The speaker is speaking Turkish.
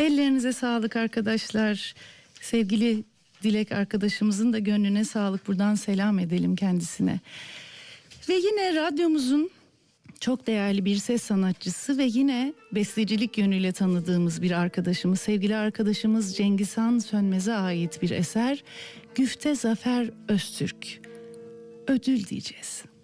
Ellerinize sağlık arkadaşlar. Sevgili Dilek arkadaşımızın da gönlüne sağlık. Buradan selam edelim kendisine. Ve yine radyomuzun çok değerli bir ses sanatçısı ve yine bestecilik yönüyle tanıdığımız bir arkadaşımız, sevgili arkadaşımız Cengizhan Sönmez'e ait bir eser. Güfte Zafer Öztürk. Ödül diyeceğiz.